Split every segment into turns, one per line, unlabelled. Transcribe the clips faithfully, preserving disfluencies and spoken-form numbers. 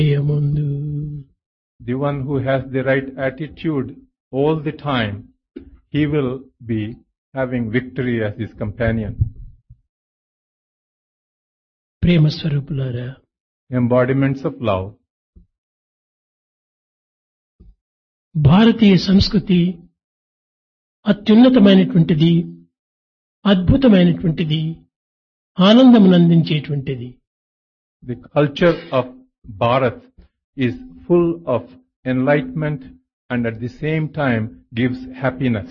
ఏముందు
The one who has the right attitude all the time, he will be having victory as his companion.
ప్రేమ స్వరూపులారా,
Embodiments of love.
భారతీయ సంస్కృతి అత్యున్నతమైనటువంటిది, అద్భుతమైనటువంటిది, ఆనందమునందించేటువంటిది.
The culture of Bharat is full of enlightenment and at the same time gives happiness.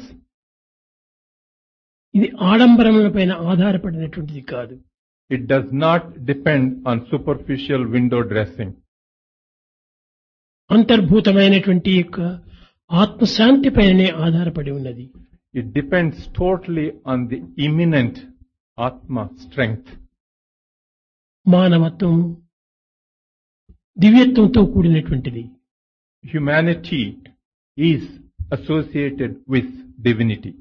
ఇది ఆడంబరములపైన ఆధారపడినటువంటిది కాదు.
It does not depend on superficial window dressing.
అంతర్భూతమైనటువంటి యొక్క ఆత్మశాంతి పైనే ఆధారపడి ఉన్నది.
It depends totally on the imminent Atma strength.
మానవత్వం దివ్యత్వంతో కూడినటువంటిది.
Humanity is associated with divinity.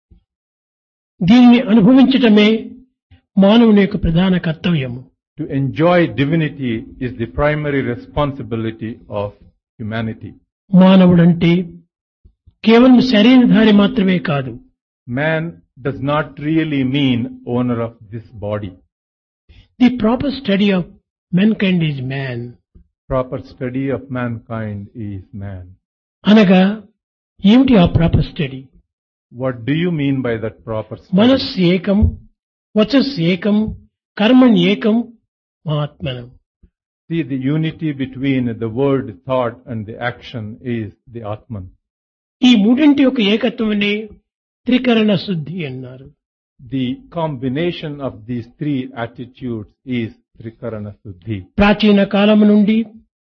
దీన్ని అనుభవించటమే మానవుని యొక్క ప్రధాన కర్తవ్యము.
To enjoy divinity is the primary responsibility of humanity.
మానవుడంటే కేవలం శరీరధారి మాత్రమే కాదు.
Man does not really mean owner of this body.
The proper study of మెన్కైండ్ is man.
Proper study of mankind is man.
అనగా ఏమిటి ఆ proper study?
What do you mean by that proper study?
మనస్ ఏకం, వచస్ ఏకం, కర్మణ్ ఏకం, మహాత్మనం.
See, the unity between the word, thought and the action is the Atman.
ఈ మూడింటి యొక్క ఏకత్వమనే త్రికరణ శుద్ధి అన్నారు.
The combination of these three attitudes is Trikarana Suddhi.
ప్రాచీన కాలము నుండి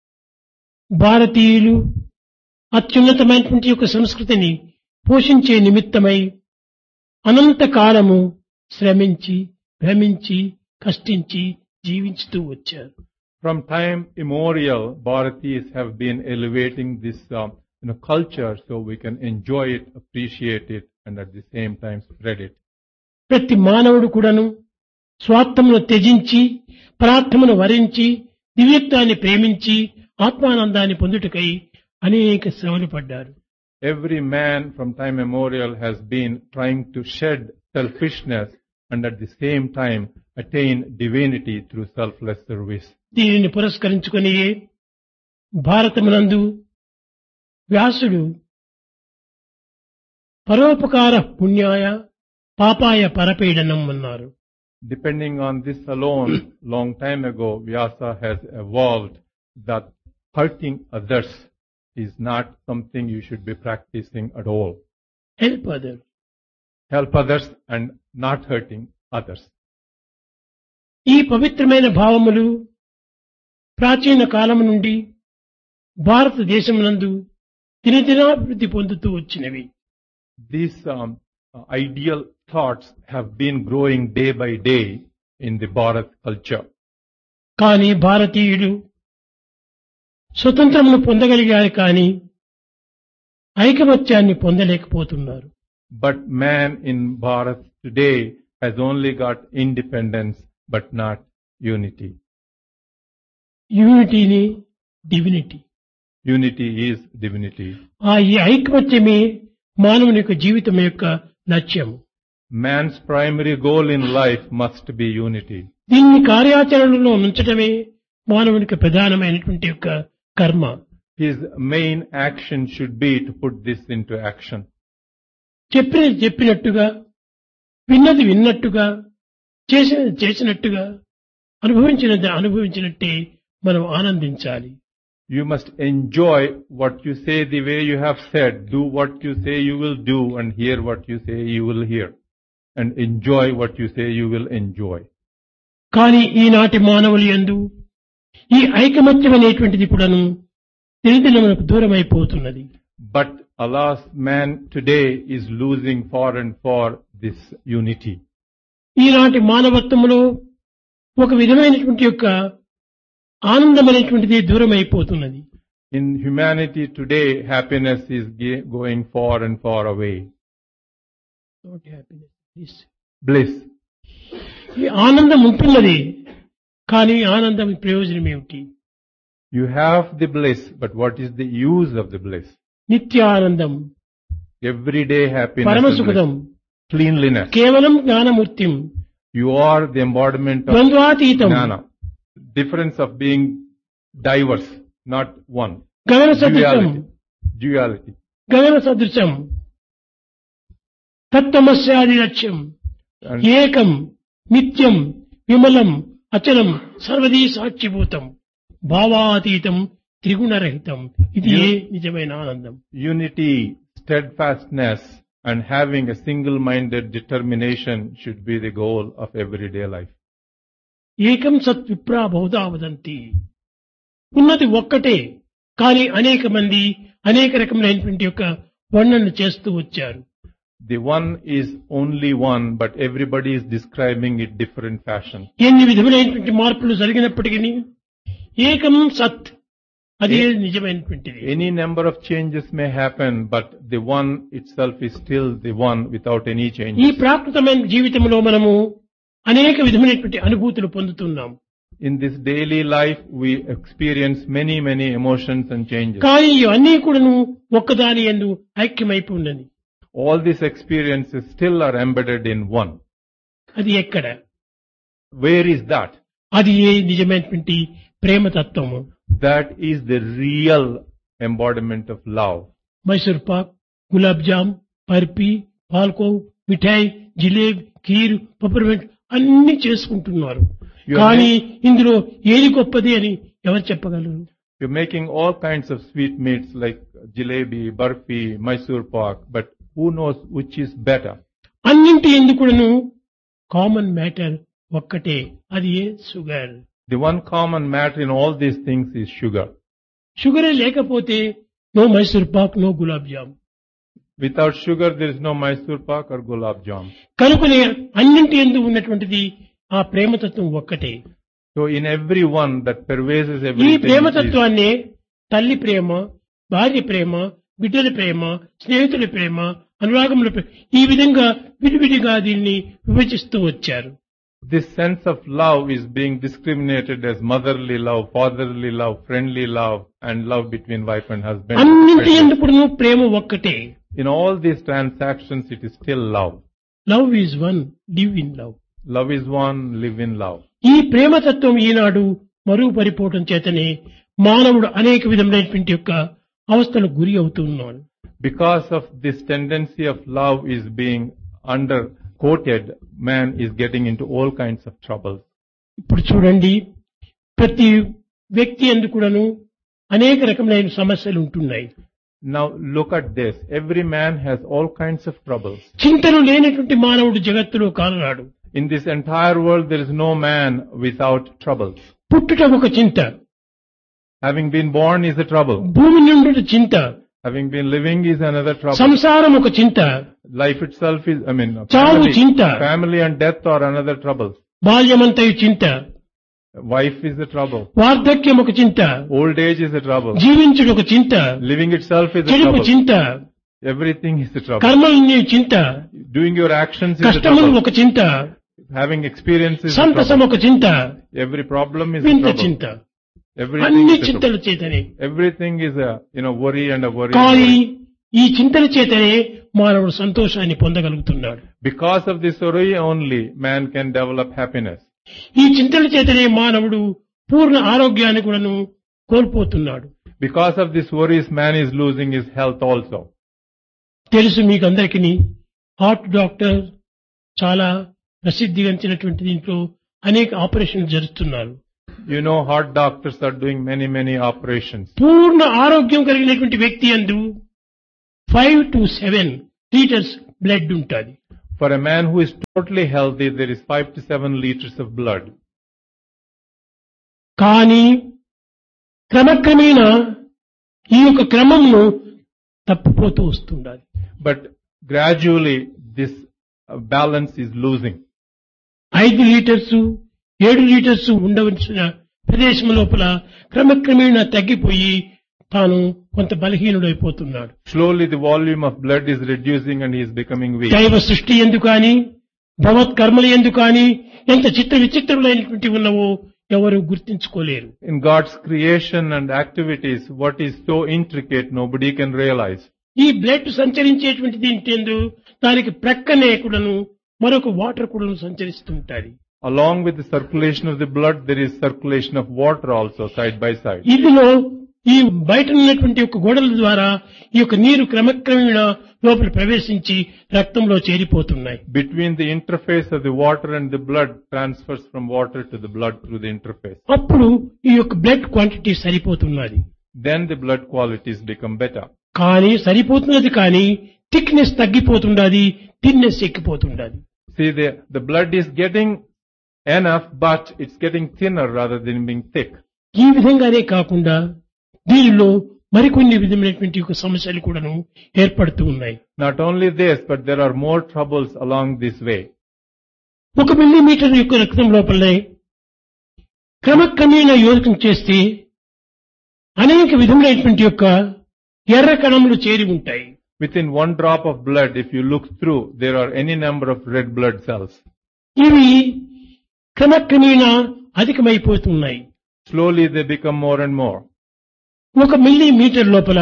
భారతీయులు అత్యున్నతమైనటువంటి యొక్క సంస్కృతిని పోషించే నిమిత్తమై అనంత కాలము శ్రమించి, భ్రమించి, కష్టించి జీవించుతూ వచ్చారు.
From time immemorial, Bharatis have been elevating this um, you know, culture so we can enjoy it, appreciate it, and at the same time spread it.
ప్రతి మానవుడు కూడాను స్వార్థమును త్యజించి, పరార్థమును వరించి, దివ్యత్వాన్ని ప్రేమించి, ఆత్మానందాన్ని పొందుటకై అనేక శ్రమలు పడ్డారు.
Every man from time immemorial has been trying to shed selfishness and at the same time attain divinity through selfless service.
దీనిని పురస్కరించుకొని భారతమునందు వ్యాసుడు పరోపకార పుణ్యాయ పాపాయ పరపీడనం అన్నారు.
Depending on this alone, long time ago, Vyasa has evolved that hurting others is not something you should be practicing at all.
Help other.
Help others and not hurting others.
ఈ పవిత్రమైన భావములు ప్రాచీన కాలము నుండి భారతదేశమునందు దినదినాభివృద్ధి పొందుతూ వచ్చినవి.
These um, ideal thoughts have been growing day by day in the Bharat culture.
కానీ భారతీయుడు స్వతంత్రమును పొందగలిగారు, కానీ ఐకమత్యాన్ని పొందలేకపోతున్నారు.
But man in Bharat today has only got independence but not unity.
యూనిటీని divinity.
Unity is divinity.
ఆ ఈ ఐకమత్యమే మానవుని యొక్క జీవితం యొక్క లక్ష్యము.
Man's primary goal in life must be unity.
దీన్ని కార్యాచరణలో ఉంచడమే మానవునికి ప్రధానమైనటువంటి యొక్క కర్మ.
His main action should be to put this into action.
చెప్పినది చెప్పినట్టుగా, విన్నది విన్నట్టుగా, చేసినది చేసినట్టుగా, అనుభవించినది అనుభవించినట్టే మనం ఆనందించాలి.
You must enjoy what you say the way you have said. Do what you say you will do and hear what you say you will hear. And enjoy what you say you will enjoy.
కానీ ఈనాటి మానవులు యందు ఈ ఐకమత్యం అనేటువంటిది కూడాను దినదినమునకు దూరం అయిపోతున్నది.
But alas, man today is losing far and far this unity.
ఈనాటి మానవత్వములో ఒక విధమైనటువంటి యొక్క ఆనందం అనేటువంటిది దూరం అయిపోతున్నది.
In humanity today, happiness is ge- going far and far away. Bliss.
ఈ ఆనందం ఉంటున్నది, కానీ ఆనందం ప్రయోజనం ఏమిటి?
You have the bliss, but what is the use of the bliss?
Nityanandam,
Everyday happiness, and
పరమసుఖదం,
bliss. Cleanliness.
కేవలం జ్ఞానమూర్తిం,
You are the embodiment of
ద్వంద్వాతీతం,
jnana. Difference of being diverse, not one.
గగన సదృశం,
Duality. Duality.
గగన సదృశం, తత్వమస్యాది లక్ష్యం,
And
ఏకం, నిత్యం, విమలం, అచలం, సర్వదీ సాక్షిభూతం, భావాతీతం, త్రిగుణరహితం. ఇది ఏ నిజమైన ఆనందం.
unity, steadfastness, and having a single-minded determination should be the goal of everyday life.
ఏకం సత్ విప్రా బహుధా వదంతి. ఉన్నది ఒక్కటే, కానీ అనేక మంది అనేక రకములైనటువంటి యొక్క వర్ణన చేస్తూ వచ్చారు.
The one is only one, but everybody is describing it different fashion.
ఎన్ని విధములైనటువంటి మార్పులు జరిగినప్పటికీ ఏకం సత్, అది నిజమైనటువంటిది.
Any number of changes may happen, but the one itself is still the one without any
ఈ
changes.
ప్రాకృతమైన జీవితంలో మనము అనేక విధమైనటువంటి అనుభూతులు పొందుతున్నాం.
In this daily life, we experience many, many emotions and changes.
కానీ ఇవన్నీ కూడాను ఒక్కదాని యందు ఐక్యమైపోయినది.
All these experiences still are embedded in one.
అది ఎక్కడ?
Where is that?
అది ఏ నిజమైనటువంటి ప్రేమతత్వము.
That is the real embodiment of love.
Mysore Pak, gulab jam, barfi, పాల్కోవ్, మిఠాయి, జిలేబ్, ఖీర్, పపర్మెంట్ అన్ని చేసుకుంటున్నారు.
You are
కానీ ఇందులో ఏది గొప్పది అని ఎవరు చెప్పగలరు?
You're making all kinds of sweet meats like jalebi, barfi, Mysore pak, but who knows which is better?
అన్నింటి ఎందుకును కామన్ మ్యాటర్ ఒక్కటే, అది ఏ sugar.
The one common matter in all these things is sugar.
షుగరే లేకపోతే no Mysore Pak, no gulab jam.
Without sugar, there is no Mysore pak or gulab jam.
కనుకనే అన్నింటి ఎందు ఉన్నటువంటిది ఆ ప్రేమతత్వం ఒక్కటే.
So in every one that pervades
ఈ
everything is,
ప్రేమతత్వాన్ని తల్లి ప్రేమ, భార్య ప్రేమ, బిడ్డల ప్రేమ, స్నేహితుల ప్రేమ, అనురాగముల ప్రేమ, ఈ విధంగా విడివిడిగా దీన్ని విభజిస్తూ వచ్చారు.
this sense of love is being discriminated as motherly love, fatherly love, friendly love, and love between wife and husband.
అన్నింటి ఎందుకు ప్రేమ ఒక్కటే.
In all these transactions, it is still love.
Love is one, live in love.
Love is one, live in love.
ఈ ప్రేమతత్వం ఈనాడు మరుగు పరిపోవటం చేతనే మానవుడు అనేక విధములైనటువంటి యొక్క అవస్థలకు గురి అవుతున్నాడు.
Because of this tendency of love is being under quoted, man is getting into all kinds of troubles.
ఇప్పుడు చూడండి, ప్రతి వ్యక్తి ఎందుకు కూడాను అనేక రకములైన సమస్యలు ఉంటున్నాయి.
Now look at this. Every man has all kinds of troubles.
చింతలు లేనటువంటి మానవుడు జగత్తులో కానరాడు.
In this entire world, there is no man without troubles.
పుట్టుట ఒక చింత,
Having been born is a trouble.
భూమి నుండి చింత,
Having been living is another trouble.
సంసారం ఒక చింత,
Life itself is, I mean,
చావు
family,
చింత,
family and death are another trouble.
బాల్యమంతయు చింత,
Wife is a trouble.
వార్ధక్యం ఒక చింత,
Old age is a trouble.
జీవించుడు ఒక చింత,
Living itself is a
చెడుపు
trouble.
చింత,
Everything is a trouble.
కర్మలు చింత,
Doing your actions is a
కష్టములు
trouble.
ఒక చింత,
Having experiences is a
సంతసం
trouble.
ఒక చింత,
Every problem is a
వింత
trouble.
చింత.
Everything
అన్ని
is a trouble.
చింతల చేతనే.
Everything is a, you know, worry and a worry. and
కానీ
worry.
ఈ చింతల చేతనే మానవుడు సంతోషాన్ని పొందగలుగుతున్నాడు.
Because of this worry only, man can develop happiness.
ఈ చింతల చేతనే మానవుడు పూర్ణ ఆరోగ్యాన్ని కూడాను కోల్పోతున్నాడు.
Because of this worries, man is losing his health also.
తెలుసు మీకు అందరికీ, హార్ట్ డాక్టర్ చాలా ప్రసిద్ధిగాంచినటువంటి దీంట్లో అనేక ఆపరేషన్లు జరుపుతున్నారు.
You know, heart doctors are doing many, many operations.
పూర్ణ ఆరోగ్యం కలిగినటువంటి వ్యక్తి అందు five to seven litres blood ఉంటుంది.
For a man who is totally healthy, there is five to seven liters of blood.
కానీ క్రమక్రమేణా ఈ యొక్క క్రమంను తప్పిపోతూ వస్తుండాలి.
But gradually, this uh, balance is losing.
ఐదు litres ఏడు లీటర్స్ ఉండవలసిన ప్రదేశం లోపల క్రమక్రమేణా తగ్గిపోయి తాను కొంత బలహీనుడైపోతున్నాడు.
Slowly, the volume of blood is reducing and he is becoming weak.
దైవ సృష్టి ఎందుకు కానీ, భగవత్ కర్మలు ఎందుకు కానీ ఎంత చిత్ర విచిత్రములైనటువంటి ఉన్నవో ఎవరు గుర్తించుకోలేరు.
In God's creation and activities, what is so intricate, nobody can realize.
ఈ బ్లడ్ సంచరించేటువంటి దీంట్లో దానికి ప్రక్కనే కూడాను మరొక వాటర్ కూడాను సంచరిస్తూ ఉంటాయి.
Along with the circulation of the blood, there is circulation of water also side by side.
ఇందులో ఈ బయట ఉన్నటువంటి యొక్క గోడల ద్వారా ఈ యొక్క నీరు క్రమక్రమేణా లోపల ప్రవేశించి రక్తంలో చేరిపోతున్నాయి.
Between the interface of the water and the blood transfers from water to the blood through the interface.
అప్పుడు ఈ యొక్క blood quantity సరిపోతున్నది.
Then the blood qualities become better.
కానీ సరిపోతున్నది కానీ thickness తగ్గిపోతుండాది, thinness ఎక్కిపోతుండాది.
See, the, the blood is getting enough, but it's getting thinner rather than being thick.
ఈ విధంగానే కాకుండా దీనిలో మరికొన్ని విధమైనటువంటి యొక్క సమస్యలు కూడాను ఏర్పడుతూ ఉన్నాయి.
Not only this, but there are more troubles along this way.
ఒక మిల్లీమీటర్ యొక్క రక్తం లోపలనే క్రమక్రమేణా యోజకం చేస్తే అనేక విధములైనటువంటి యొక్క ఎర్ర కణములు చేరి ఉంటాయి.
Within one drop of blood, if you look through, there are any number of red blood cells.
ఇవి క్రమక్రమేణా అధికమైపోతున్నాయి.
Slowly they become more and more.
ఒక మిల్లీమీటర్ లోపల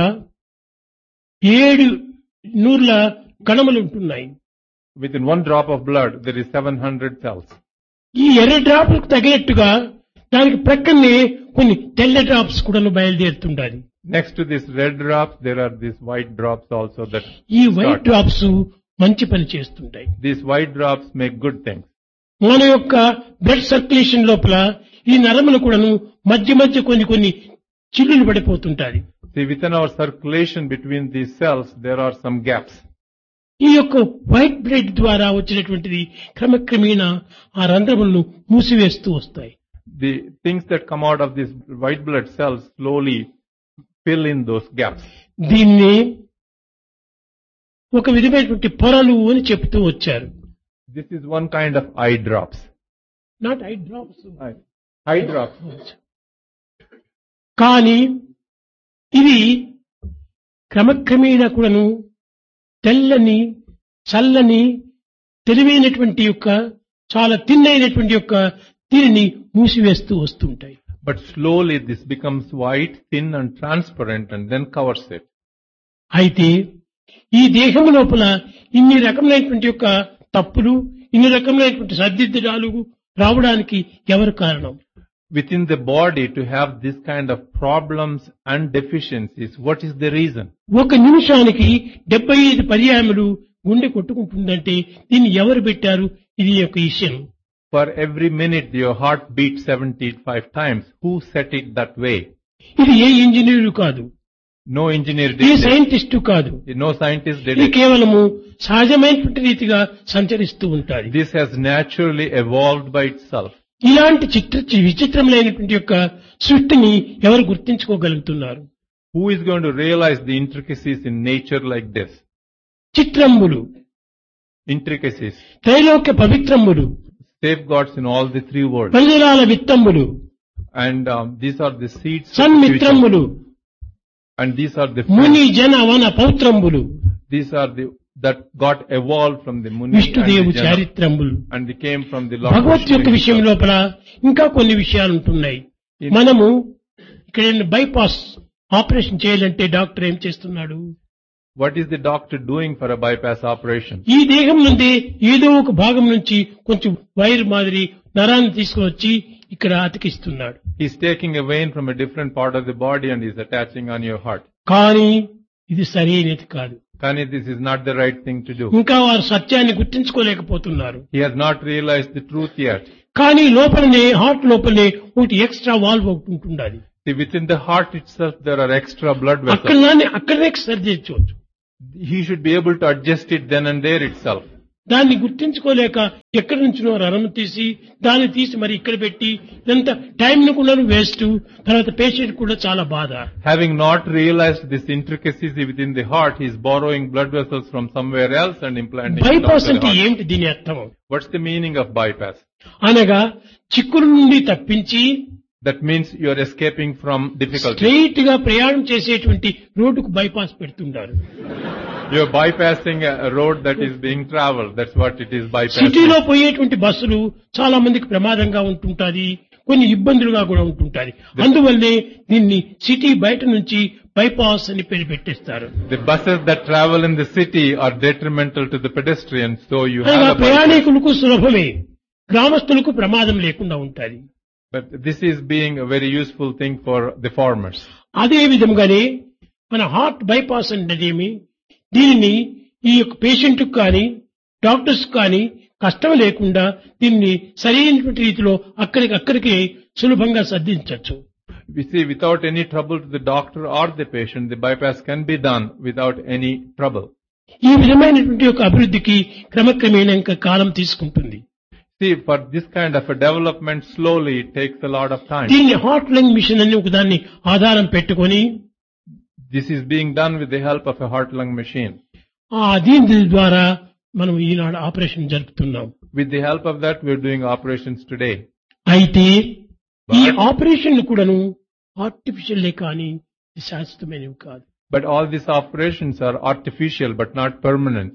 ఏడు నూర్ల కణములు ఉంటున్నాయి.
Within one drop of blood, there is seven hundred cells.
ఈ ఎర్ర డ్రాప్లకు తగినట్టుగా దానికి ప్రక్కనే కొన్ని తెల్ల డ్రాప్స్ కూడా బయలుదేరుతుండాలి.
Next to this red drops, there are these white drops also that
ఈ వైట్
start.
డ్రాప్స్ మంచి పని చేస్తుంటాయి.
These white drops make good things.
మన యొక్క బ్లడ్ సర్క్యులేషన్ లోపల ఈ నరములు కూడాను మధ్య మధ్య కొన్ని కొన్ని చిల్లులు పడిపోతుంటాయి.
See, within our circulation between these cells, there are some gaps.
ఈ యొక్క వైట్ బ్లడ్ ద్వారా వచ్చినటువంటిది క్రమక్రమేణా ఆ రంధ్రములను మూసివేస్తూ వస్తాయి.
The things that come out of these white blood cells slowly fill in those gaps.
దీన్ని ఒక విధమైనటువంటి పొరలు అని చెప్తూ వచ్చారు.
This is one kind of eye drops.
Not eye drops.
Eye, eye drops.
కానీ ఇవి క్రమక్రమేణా కూడాను తెల్లని చల్లని తెలివైనటువంటి యొక్క చాలా తిన్నైనటువంటి యొక్క దీనిని మూసివేస్తూ వస్తుంటాయి.
But slowly this becomes white, thin and transparent and then covers it.
అయితే ఈ దేహం లోపల ఇన్ని రకములైనటువంటి యొక్క తప్పులు, ఇన్ని రకములైనటువంటి సర్దిద్దడాలు రావడానికి ఎవరు కారణం?
Within the body to have this kind of problems and deficiencies, what is the reason?
ఒక నిమిషానికి డెబ్బై ఐదు పర్యాయములు గుండె కొట్టుకుంటుందంటే దీన్ని ఎవరు పెట్టారు? ఇది యొక్క విషయం.
For every minute your heart beats seventy-five times. Who set it that way?
ఇది ఏ ఇంజనీరు కాదు,
No engineer
A
did it.
Scientist కాదు.
No scientist did
ఇది
it.
కేవలము సహజమైనటువంటి రీతిగా సంచరిస్తూ ఉంటాయి.
This has naturally evolved by itself.
ఇలాంటి చిత్ర విచిత్రములైనటువంటి యొక్క సృష్టిని ఎవరు గుర్తించుకోగలుగుతున్నారు?
Who is going to realize the intricacies in nature like this?
చిత్రంబులు,
Intricacies,
Trailokya పవిత్రంబులు,
safeguards in all the three worlds.
పరిజలాల విత్తంబులు,
And um, these are the seeds of the future.
సన్మిత్రంబులు,
And these are the
Muni
fruits.
జన వన పౌత్రంబులు,
These are the that got evolved from the Muni and
విష్ణుదేవు
the Jana,
చారిత్రంబులు.
and they came from the Lord
Bhagwat
Vishnu
యొక్క విషయం
himself.
లోపల ఇంకా కొన్ని విషయాలు ఉంటున్నాయి. మనము ఇక్కడ బైపాస్ ఆపరేషన్ చేయాలంటే డాక్టర్ ఏం చేస్తున్నాడు?
What is the doctor doing for a bypass operation?
ఈ దేహం నుండి ఏదో ఒక భాగం నుంచి కొంచెం వైర్ మాదిరి నరాన్ని తీసుకుని వచ్చి ఇక్కడ అతికిస్తున్నాడు.
He's taking a vein from a different part of the body and he's attaching on your heart.
కానీ ఇది సరైనది కాదు.
Kani, this is not the right thing to do.
ఇంకా వారు సత్యాన్ని గుర్తించుకోలేకపోతున్నారు.
He has not realized the truth yet.
కానీ లోపలనే heart లోపలనే ఒకటి ఎక్స్ట్రా వాల్వ్ ఒకటి ఉంటుండాలి.
See, within the heart itself there are extra blood
అక్కడ
vessels.
అక్కడనే సరి చేయవచ్చు.
He should be able to adjust it then and there itself.
దాన్ని గుర్తించుకోలేక ఎక్కడి నుంచినో రనం తీసి దాన్ని తీసి మరి ఇక్కడ పెట్టి ఇదంతా టైం ను కూడా వేస్ట్, తర్వాత పేషెంట్ కూడా చాలా బాధ.
Having not realized this intricacies within the heart, he is borrowing blood vessels from somewhere else and implanting it
bypass
onto the
అంటే
heart.
ఏమిటి దీని అర్థం?
What's the meaning of bypass?
అనగా చిక్కుల నుండి తప్పించి
That means you are escaping from difficulty.
Straight గా ప్రయాణం చేసేటువంటి రోడ్డుకు బైపాస్ పెడుతుంటారు.
You are bypassing a road that is being traveled. That's what it is bypassing.
సిటీలో పోయేటువంటి బస్సులు చాలా మందికి ప్రమాదంగా ఉంటుంటాది. కొన్ని ఇబ్బందులుగా కూడా ఉంటుంటాయి. అందువల్లే దీన్ని సిటీ బయట నుంచి బైపాస్ అని పేరు పెట్టేస్తారు.
The buses that travel in the city are detrimental to the pedestrians, so you have
అనగా
a bypass.
ప్రయాణికులకు సులభమే, గ్రామస్తులకు ప్రమాదం లేకుండా ఉంటుంది.
But this is being a very useful thing for the farmers.
అదే విధంగానే మన హార్ట్ బైపాస్ అంటేనేమి, దీనిని ఈ యొక్క పేషెంట్ కానీ డాక్టర్స్ కానీ కష్టం లేకుండా దీన్ని సరైనటువంటి రీతిలో అక్కడికి అక్కడికి సులభంగా సాధించవచ్చు.
We see, without any trouble to the doctor or the patient, the bypass can be done without any trouble.
ఈ విధమైనటువంటి యొక్క అభివృద్ధికి క్రమక్రమేణా ఇంకా కాలం తీసుకుంటుంది.
See, for this kind of a development, slowly it takes a lot of time.
దీన్ని heart lung machine అని ఒక దాన్ని ఆధారం పెట్టుకొని
This is being done with the help of a heart-lung machine.
ఆ దీని ద్వారా మనం ఈనాడు operation జరుపుతున్నాం.
With the help of that, we are doing operations today.
అయితే ఈ ఆపరేషన్ కూడాను ఆర్టిఫిషియల్ కానీ శాశ్వతమైనవి కాదు.
But all these operations are artificial but not permanent.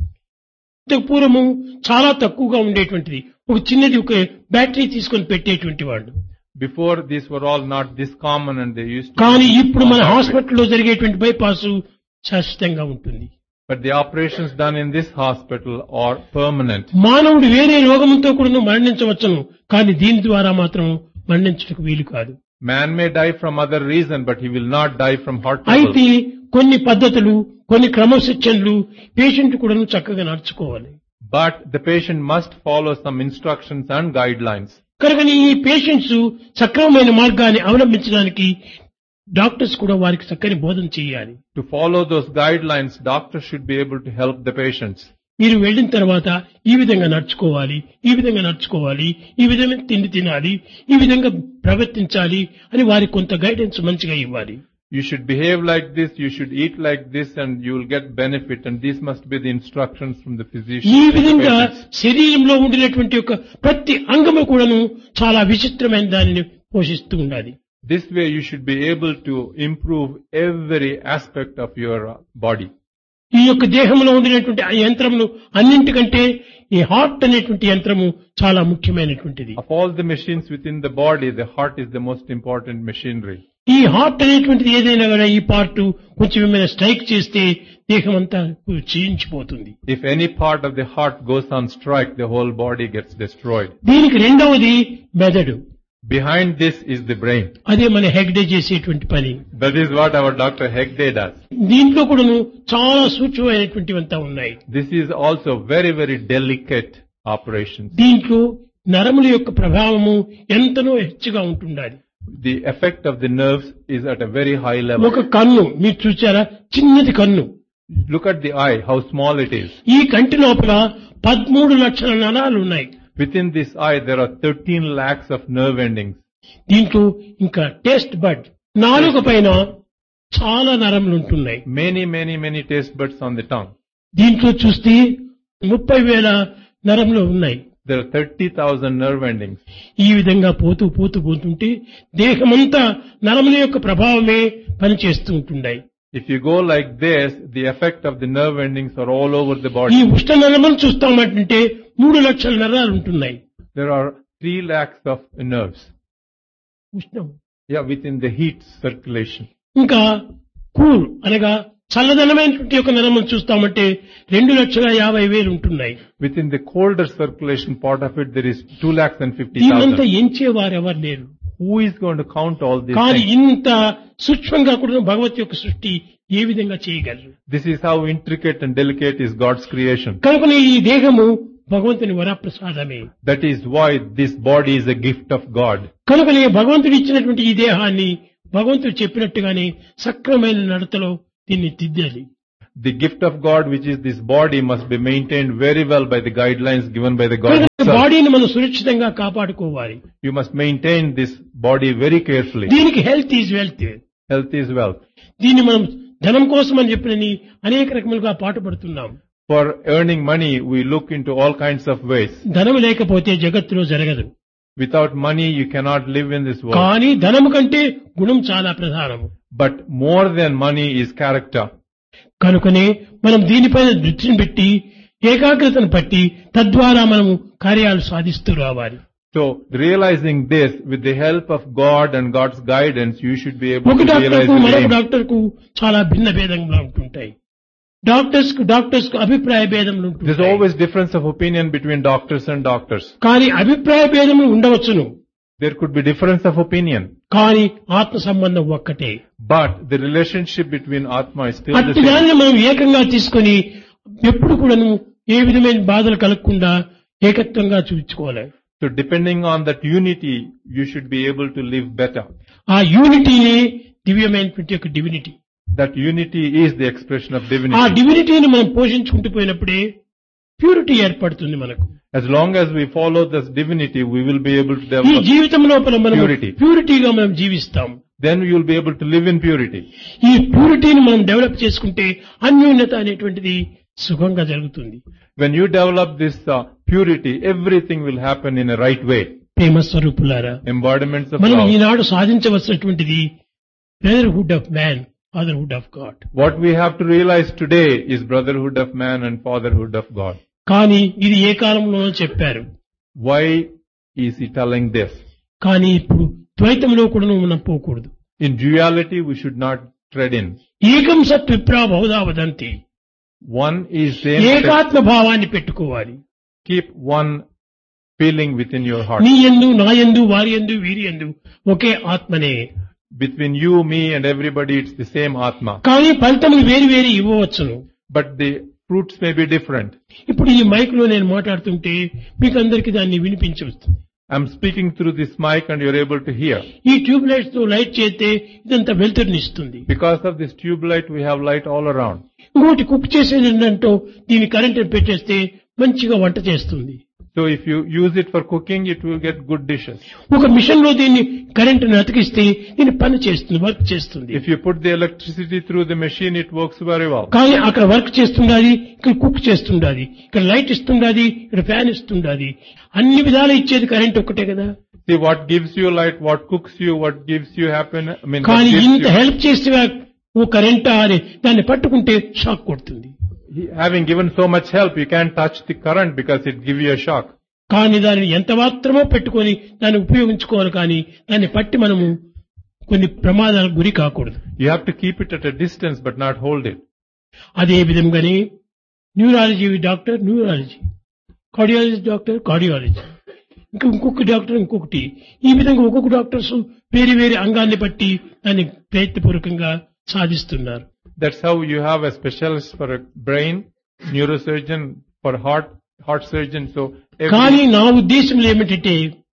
ఇంతకు పూర్వము చాలా తక్కువగా ఉండేటువంటిది, ఒక చిన్నది ఒక బ్యాటరీ తీసుకొని పెట్టేటువంటి వాళ్ళు.
Before, these were all not this common and they used to...
కానీ ఇప్పుడు మన హాస్పిటల్లో జరిగేటువంటి బైపాస్ శాశ్వతంగా ఉంటుంది.
But the operations done in this hospital are permanent.
మానవుడు వేరే రోగంతో కూడా మరణించవచ్చును, కానీ దీని ద్వారా మాత్రం మరణించడానికి వీలు కాదు.
Man may die from other reason, but he will not die from heart
అయితే
trouble.
కొన్ని పద్ధతులు, కొన్ని క్రమశిక్షణలు పేషెంట్ కూడా చక్కగా నడుచుకోవాలి.
But the patient must follow some instructions and guidelines.
కనుక ఈ పేషెంట్స్ సక్రమమైన మార్గాన్ని అవలంబించడానికి డాక్టర్స్ కూడా వారికి చక్కని బోధన చేయాలి.
To follow those guidelines, doctors should be able to help the patients.
మీరు వెళ్ళిన తర్వాత ఈ విధంగా నడుచుకోవాలి, ఈ విధంగా నడుచుకోవాలి, ఈ విధంగా తిండి తినాలి, ఈ విధంగా ప్రవర్తించాలి అని వారికి కొంత గైడెన్స్ మంచిగా ఇవ్వాలి.
You should behave like this, you should eat like this, and you will get benefit. And these must be the instructions from the physician.
ఈ
to the
విధంగా
patients.
శరీరంలో ఉండినటువంటి యొక్క ప్రతి అంగము కూడాను చాలా విచిత్రమైన దానిని పోషిస్తూ ఉండాలి.
This way you should be able to improve every aspect of your uh, body.
ఈ యొక్క దేహంలో ఉండినటువంటి ఆ యంత్రమును అన్నింటికంటే ఈ హార్ట్ అనేటువంటి యంత్రము చాలా ముఖ్యమైనటువంటిది.
Of all the machines within the body, the heart is the most important machinery.
ఈ హార్ట్ అనేటువంటిది ఏదైనా కూడా ఈ పార్ట్ కొంచెం ఏమైనా స్ట్రైక్ చేస్తే దేహం అంతా క్షీణించిపోతుంది.
If any part of the heart goes on strike, the whole body gets destroyed.
దీనికి రెండవది మెదడు.
Behind this is the brain.
అదే మన హెగ్డే చేసేటువంటి పని.
That is what our Doctor Hegde does.
దీంట్లో కూడాను చాలా సూక్ష్మమైనటువంటివంతా ఉన్నాయి.
This is also very, very delicate operations.
దీంట్లో నరముల యొక్క ప్రభావము ఎంతనో హెచ్చుగా ఉంటుండాలి.
The effect of the nerves is at a very high level.
ఒక కన్ను మీరు చూచారా, చిన్నది కన్ను.
Look at the eye, how small it is.
ఈ కంటి లోపల పదమూడు లక్షల నరాలు ఉన్నాయి.
Within this eye, there are thirteen lakhs of nerve endings.
దీంట్లో ఇంకా టేస్ట్ బడ్ నాలుక పైన చాలా నరములు ఉంటున్నాయి.
Many, many, many taste buds on the tongue.
దీంట్లో చూస్తే ముప్పై వేల నరములు ఉన్నాయి.
There are thirty thousand nerve endings.
ఈ విధంగా పోతూ పోతూ పోతుంటే దేహమంతా నరముల యొక్క ప్రభావమే పనిచేస్తూ ఉంటున్నాయి.
If you go like this, the effect of the nerve endings are all over the
ఈ
body.
ఉష్ణ నరములు చూస్తామంటే మూడు లక్షల నరాలు ఉంటున్నాయి.
There are three lakhs of nerves.
ఉష్ణం
Yeah, within the heat circulation.
ఇంకా కూల్ అనగా చల్లదనమైనటువంటి యొక్క నరములు చూస్తామంటే రెండు లక్షల యాభై వేలు ఉంటున్నాయి.
Within the colder circulation part of it, there is two lakhs and fifty
దీనంతా
thousand.
ఎంచేవారు ఎవరు లేరు.
Who is going to count all these
కానీ
things?
ఇంత సూక్ష్మంగా కూడా భగవత్ యొక్క సృష్టి ఏ విధంగా చేయగలరు.
This is how intricate and delicate is God's creation.
కనుకనే ఈ దేహము భగవంతుని వరప్రసాదమే.
That is why this body is a gift of God.
కనుకనే భగవంతుడు ఇచ్చినటువంటి ఈ దేహాన్ని భగవంతుడు చెప్పినట్టుగానే సక్రమైన నడతలో దీన్ని తిద్దాలి.
The gift of God, which is this body, must be maintained very well by the guidelines given by the God
కనుక
Himself.
బాడీని మనం సురక్షితంగా కాపాడుకోవాలి.
You must maintain this body very carefully.
దీనికి health is wealth.
Health is wealth.
దీన్ని మనం ధనం కోసం అని చెప్పినని అనేక రకములుగా పాటుపడుతున్నాం.
For earning money, we look into all kinds of ways.
ధనం లేకపోతే జగత్తులో జరగదు.
Without money, you cannot live in this world.
కానీ ధనము కంటే గుణం చాలా ప్రధానము.
But more than money is character.
కనుకనే మనం దీనిపైన దృష్టిని పెట్టి ఏకాగ్రతను పట్టి తద్వారా మనము కార్యాలు సాధిస్తూ రావాలి.
So realizing this with the help of God and God's guidance, you should be able
ఒక
to realize
డాక్టర్ కు
the
మరొక
aim.
డాక్టర్ కు చాలా భిన్న భేదంగా ఉంటుంటాయి. డాక్టర్స్ కు డాక్టర్స్ కు అభిప్రాయ భేదములు
There's
ఉంటుంటాయి.
always difference of opinion between doctors and doctors.
కానీ అభిప్రాయ భేదములు ఉండవచ్చును.
There could be difference of opinion.
కానీ ఆత్మ సంబంధం ఒక్కటే.
But the relationship between Atma is still the
అట్టి
same.
దానిని మనం ఏకంగా తీసుకొని ఎప్పుడు కూడాను ఏ విధమైన బాధలు కలగకుండా ఏకత్వంగా చూపించుకోవాలి.
So depending on that unity, you should be able to live better.
ఆ యూనిటీని దివ్యమైనటువంటి యొక్క divinity.
That unity is the expression of
ఆ
divinity.
డివినిటీని మనం పోషించుకుంటూ పోయినప్పుడే ప్యూరిటీ ఏర్పడుతుంది మనకు.
As long as we follow this divinity, we will be able to
ఈ
develop.
జీవితం లోపల మనం
Purity.
ప్యూరిటీగా మనం జీవిస్తాం.
Then you will be able to live in purity.
ఈ ప్యూరిటీని మనం డెవలప్ చేసుకుంటే అన్యోన్యత అనేటువంటిది సుఖంగా జరుగుతుంది.
When you develop this uh, purity, everything will happen in a right way.
ప్రేమ స్వరూపులారా,
Embodiments of
మనం
love.
Eenadu సాధించవలసినటువంటిది brotherhood of man, fatherhood of God.
What we have to realize today is brotherhood of man and fatherhood of God.
కానీ ఇది ఏ కాలంలోనో చెప్పారు.
Why is he telling this?
కానీ ఇప్పుడు ద్వైతంలో కూడా మనం పోకూడదు.
In duality, we should not tread in.
ఏకం సత్ విప్రా బహుధా వదంతి.
One is same.
ఏకాత్మ భావాన్ని పెట్టుకోవాలి.
Keep one feeling within your heart.
నీ యందు, నా యందు, వారి యందు, వీరి యందు ఒకే ఆత్మనే.
Between you, me and everybody, it's the same Atma.
కానీ ఫలితములు వేరు వేరు ఇవ్వవచ్చును.
But the fruits may be different.
ఇప్పుడు ఈ మైక్ లో నేను మాట్లాడుతుంటే మీకు అందరికీ దాన్ని వినిపించవచ్చు.
I'm speaking through this mic and you're able to hear.
ఈ ట్యూబ్ లైట్స్ తో లైట్ చేస్తే ఇదంతా వెలుతురునిస్తుంది.
Because of this tube light, we have light all around.
ఇంకోటి కుక్ చేసేది ఏంటంటే దీని కరెంట్ పెట్టేస్తే మంచిగా వంట చేస్తుంది.
So if you use it for cooking, it will get good dishes.
ఒక మిషన్ లో దీన్ని కరెంట్ అతికిస్తే దీన్ని పని చేస్తుంది, వర్క్ చేస్తుంది.
If you put the electricity through the machine, it works very well.
కానీ అక్కడ వర్క్ చేస్తుండాలి, ఇక్కడ కుక్ చేస్తుండాలి, ఇక్కడ లైట్ ఇస్తుండాలి, ఇక్కడ ఫ్యాన్ ఇస్తుండాలి. అన్ని విధాలు ఇచ్చేది కరెంట్ ఒక్కటే కదా.
See what gives you light, what cooks you, what gives you happiness. I mean, what
కానీ
gives
ఇంత
you-
హెల్ప్ చేస్తే ఓ కరెంటా అని దాన్ని పట్టుకుంటే షాక్ కొడుతుంది.
He- having given so much help, you can't touch the current because it gives you a shock.
కానీ దానిని ఎంత మాత్రమో పెట్టుకొని దాన్ని ఉపయోగించుకోవాలి, కానీ దాన్ని పట్టి మనము కొన్ని ప్రమాదాలకు గురి కాకూడదు.
You have to keep it at a distance but not hold it.
అదే విధంగానే neurology doctor neurology, cardiology doctor cardiology, ఇంకా ఇంకొక డాక్టర్ ఇంకొకటి. ఈ విధంగా ఒక్కొక్క డాక్టర్స్ వేరే వేరే అంగాన్ని బట్టి దాన్ని ప్రయత్నపూర్వకంగా సాధిస్తున్నారు.
That's how you have a specialist for a brain, neurosurgeon for heart, heart surgeon. So every-
కానీ నా ఉద్దేశంలో ఏమిటంటే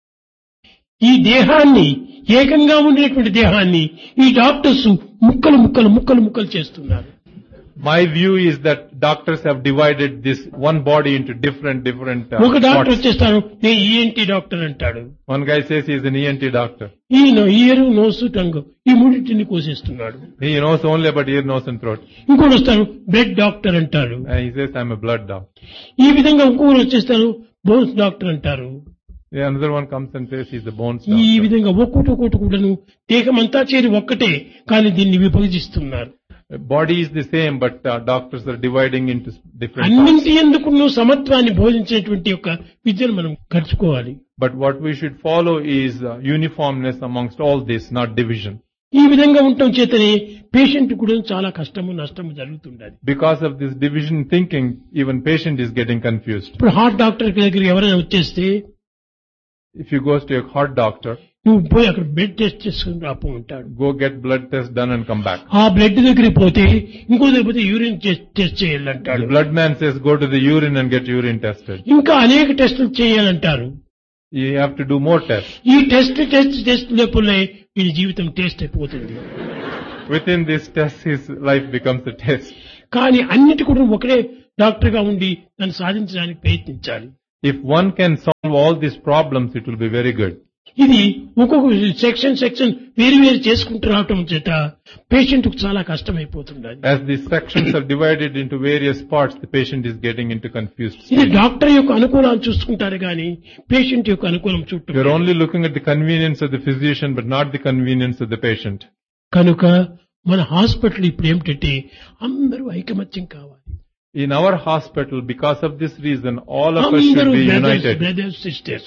ఈ దేహాన్ని, ఏకంగా ఉండేటువంటి దేహాన్ని ఈ డాక్టర్స్ ముక్కలు ముక్కలు ముక్కలు ముక్కలు చేస్తున్నారు.
my view is that doctors have divided this one body into different, different uh,
ఒక డాక్టర్
parts.
వచ్చేస్తాను, నేను ఈఎన్టీ డాక్టర్ అంటాడు.
One guy says he's an E N T doctor.
ఈయన ఇయరు, నోసు, టంగు ఈ మూడింటిని కోసేస్తున్నాడు.
He knows only about ear, nose and throat.
ఇంకోటి వస్తాను blood doctor అంటారు.
And he says I'm a blood doctor.
ఈ విధంగా ఇంకొకరు వచ్చేస్తారు బోన్స్ డాక్టర్ అంటారు.
The another one comes and says he's a bones
ఈ
doctor.
విధంగా ఒక్కొక్కటి ఒక్కొక్కటి కూడాను దేహమంతా చేరి ఒక్కటే, కానీ దీన్ని విభజిస్తున్నారు.
Body is the same, but uh, doctors are dividing into different parts.
అన్నింటి ఎందుకు సమత్వాన్ని బోధించేటువంటి యొక్క విద్యను మనం గడుచుకోవాలి.
But what we should follow is uh, uniformness amongst all this, not division.
ఈ విధంగా ఉండటం చేతనే పేషెంట్ కూడా చాలా కష్టము నష్టము జరుగుతుండదు.
Because of this division thinking, even patient is getting confused.
ఇప్పుడు హార్ట్ డాక్టర్ దగ్గర ఎవరైనా వచ్చేస్తే
If you go to a heart doctor,
నువ్వు పోయి అక్కడ బ్లడ్ టెస్ట్ చేసుకుని రాపో ఉంటాడు.
go get blood test done and come back.
ఆ బ్లడ్ దగ్గరికి పోతే ఇంకో దగ్గర పోతే urine test చేయాలంటాడు.
The blood man says go to the urine and get urine tested.
ఇంకా అనేక టెస్టులు చేయాలంటారు.
You have to do more tests.
ఈ టెస్ట్ టెస్ట్ టెస్ట్ లేకపోతే వీడి జీవితం టెస్ట్ అయిపోతుంది.
Within this test, his life becomes a test.
కానీ అన్నిటి కూడా ఒకడే డాక్టర్ గా ఉండి దాన్ని సాధించడానికి ప్రయత్నించాలి.
If one can solve all these problems, it will be very good.
ఇది ఒక్కొక్క సెక్షన్ సెక్షన్ వేరు వేరు చేసుకుంటూ రావటం చేత పేషెంట్ కు చాలా కష్టమైపోతుండాలి.
As these sections are divided into various parts, the patient is getting into confused
ఇది
state.
డాక్టర్ యొక్క అనుకూలాలు చూసుకుంటారు కానీ పేషెంట్ యొక్క అనుకూలం
You're
చూడటం.
only looking at the convenience of the physician, but not the convenience of the patient.
కనుక మన హాస్పిటల్ ఇప్పుడు ఏమిటంటే అందరూ ఐకమత్యం కావాలి.
In our hospital, because of this reason, all of us should
అందరూ
be
brothers
united.
Brothers sisters.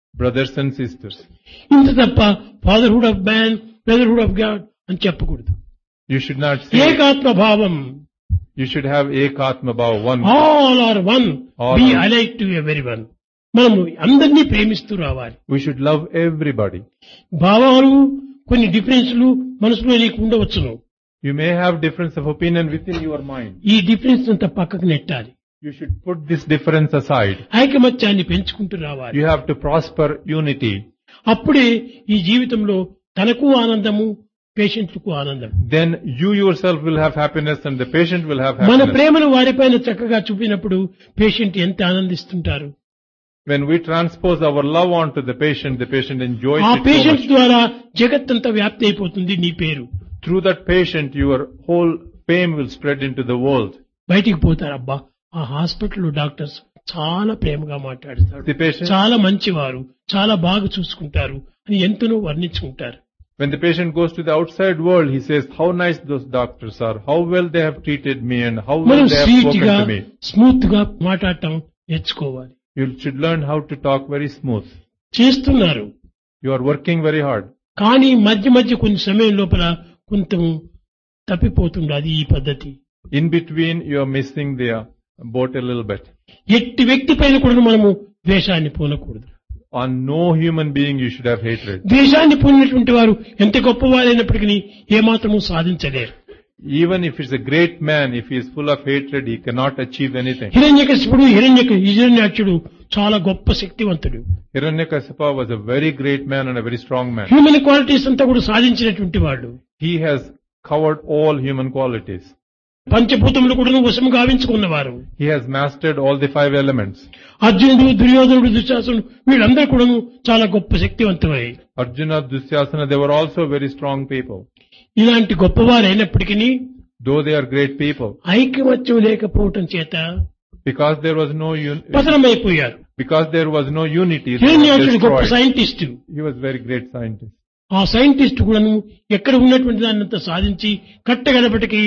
brothers and sisters.
ఇంత తప్ప fatherhood of man, brotherhood of God అని చెప్పకూడదు.
You should not say,
ఏకాత్మ భావం.
you should have ekatma bhava, one.
All are one,
All
B
are-
alike to every one. మనము అందరినీ ప్రేమిస్తూ రావాలి.
We should love everybody.
భావాలు కొన్ని డిఫరెన్స్లు మనసులో నీకు ఉండవచ్చును.
You may have difference of opinion within your mind.
ఈ డిఫరెన్స్ అంతా పక్కకు నెట్టాలి.
You should put this difference aside.
ఐకమత్యాన్ని పెంచుకుంటూ రావాలి.
You have to prosper unity.
అప్పుడే ఈ జీవితంలో తనకు ఆనందము, పేషెంట్లకు ఆనందం.
Then you yourself will have happiness and the patient will have
మన
happiness.
ప్రేమను వారిపైన చక్కగా చూపినప్పుడు పేషెంట్ ఎంత ఆనందిస్తుంటారు.
When we transpose our love onto the patient, the patient enjoys
ఆ
it so
పేషెంట్
much.
ద్వారా జగత్తంతా వ్యాప్తి అయిపోతుంది నీ పేరు.
Through that patient, your whole fame will spread into the world.
బయటికి పోతారు. అబ్బా, ఆ హాస్పిటల్లో డాక్టర్స్ చాలా ప్రేమగా మాట్లాడతారు,
The patient,
చాలా మంచివారు, చాలా బాగా చూసుకుంటారు అని ఎంతనో వర్ణించుకుంటారు.
when the patient goes to the outside world, he says, how nice those doctors are, how well they have treated me and how well
మనం
they have
స్వీట్
spoken
గా
to me.
స్మూత్ గా మాట్లాడటం నేర్చుకోవాలి.
You should learn how to talk very smooth.
చేస్తున్నారు.
You are working very hard.
కానీ మధ్య మధ్య కొన్ని సమయం లోపల కొంత తప్పిపోతుండది ఈ పద్ధతి.
In between, you are missing the uh, boat a little bit.
ఎట్టి వ్యక్తి పైన కూడా మనము ద్వేషాన్ని పూనకూడదు.
On no human being you should have hatred.
ద్వేషాన్ని పూనినటువంటి వారు ఎంత గొప్పవారైనప్పటికీ ఏమాత్రము సాధించలేరు.
Even if it's a great man, if he is full of hatred, he cannot achieve anything.
హిరణ్యకశిపుడు హిరణ్య హిరణ్యాక్షుడు చాలా గొప్ప శక్తివంతుడు.
Hiranyakasipa was a very great man and a very strong man.
Human qualities అంతా కూడా సాధించినటువంటి వాడు.
He has covered all human qualities.
పంచభూతములు కూడా వశము గావించుకున్నవారు.
He has mastered all the five elements.
అర్జునుడు, దుర్యోధనుడు, దుశ్శాసనుడు వీళ్ళందరూ కూడా చాలా గొప్ప శక్తివంతులై
Arjuna, Dusyasana, they were also very strong people.
ఇలాంటి గొప్పవారైనప్పటికీ
Though they are great people.
ఐకమత్యం లేకపోవటం చేత
Because there was no un-
పతనమైపోయారు.
because there was no unity, they were
హిరణ్యాక్షుడు గొప్ప
destroyed.
Scientist.
He was very great scientist.
ఆ scientist కూడాను ఎక్కడ ఉన్నటువంటి దాన్నంతా సాధించి కట్టగడపటికి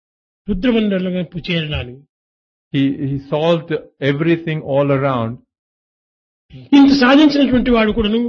రుద్రమండలం చేరనాలి.
He, he solved everything all around.
ఇంత సాధించినటువంటి వాడు కూడాను